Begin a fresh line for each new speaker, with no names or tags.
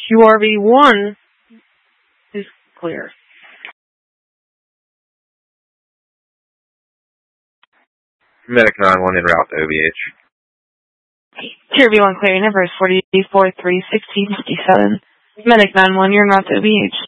QRV1 is clear.
Medic 9-1 en route to OVH.
QRV1 clear. Number is 44-3-16-57. Medic 9-1, you're en route to OVH.